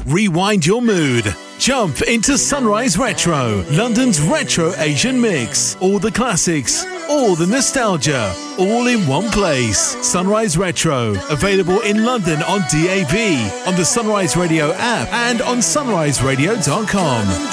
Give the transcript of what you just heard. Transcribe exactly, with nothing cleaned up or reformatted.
Rewind your mood. Jump into Sunrise Retro, London's retro Asian mix. All the classics, all the nostalgia, all in one place. Sunrise Retro, available in London on D A B, on the Sunrise Radio app and on sunrise radio dot com.